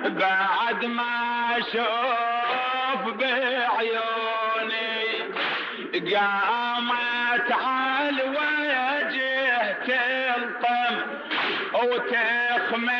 بعد ما اشوف بعيوني قامت على الوجه تلطم وتخمل